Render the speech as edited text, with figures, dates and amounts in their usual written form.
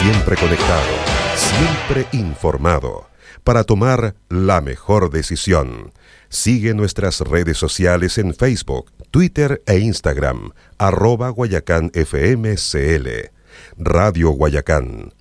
Siempre conectado, siempre informado, para tomar la mejor decisión. Sigue nuestras redes sociales en Facebook, Twitter e Instagram, @GuayacánFMCL. Radio Guayacán,